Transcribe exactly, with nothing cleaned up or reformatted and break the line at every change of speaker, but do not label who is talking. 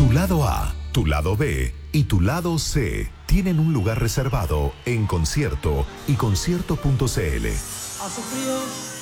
Tu lado A, tu lado B y tu lado C tienen un lugar reservado en Concierto y concierto punto c l.
Ha sufrido